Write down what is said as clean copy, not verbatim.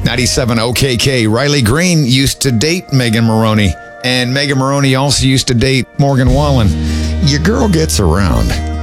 97 OKK. Riley Green used to date Megan Maroney, and Megan Maroney also used to date Morgan Wallen. Your girl gets around.